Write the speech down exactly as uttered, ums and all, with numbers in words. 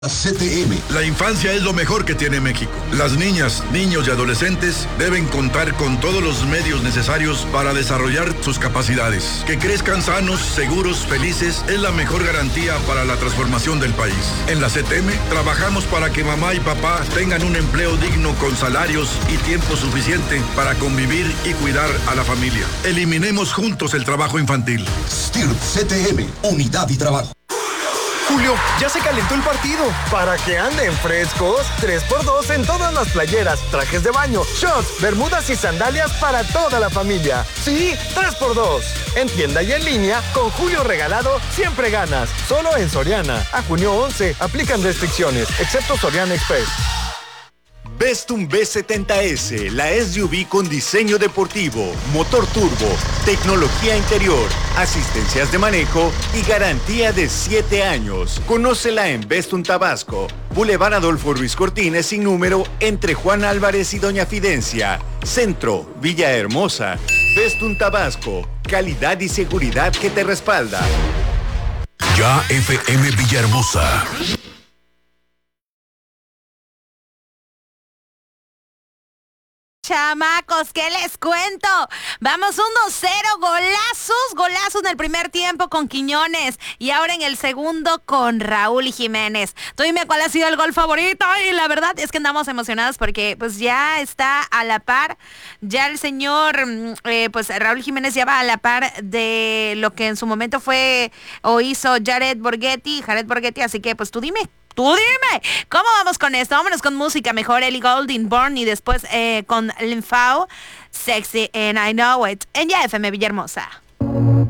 C T M. La infancia es lo mejor que tiene México. Las niñas, niños y adolescentes deben contar con todos los medios necesarios para desarrollar sus capacidades. Que crezcan sanos, seguros, felices es la mejor garantía para la transformación del país. En la C T M trabajamos para que mamá y papá tengan un empleo digno con salarios y tiempo suficiente para convivir y cuidar a la familia. Eliminemos juntos el trabajo infantil. S T I R P C T M, Unidad y Trabajo. Julio, ya se calentó el partido. Para que anden frescos, tres por dos en todas las playeras, trajes de baño, shorts, bermudas y sandalias para toda la familia. Sí, tres por dos. En tienda y en línea, con Julio regalado, siempre ganas. Solo en Soriana. A junio once, aplican restricciones, excepto Soriana Express. Vestum B setenta S, la S U V con diseño deportivo, motor turbo, tecnología interior, asistencias de manejo y garantía de siete años. Conócela en Vestum Tabasco, Boulevard Adolfo Ruiz Cortines sin número entre Juan Álvarez y Doña Fidencia. Centro, Villahermosa. Vestum Tabasco, calidad y seguridad que te respalda. Ya F M Villahermosa. Chamacos, ¿qué les cuento? Vamos uno cero, golazos, golazos en el primer tiempo con Quiñones y ahora en el segundo con Raúl Jiménez. Tú dime cuál ha sido el gol favorito y la verdad es que andamos emocionados porque pues ya está a la par, ya el señor, eh, pues Raúl Jiménez ya va a la par de lo que en su momento fue o hizo Jared Borghetti, Jared Borghetti, así que pues tú dime. Tú dime, ¿cómo vamos con esto? Vámonos con música mejor, Ellie Goulding, Born, y después eh, con Linfao, Sexy and I Know It, en Ya F M Villahermosa.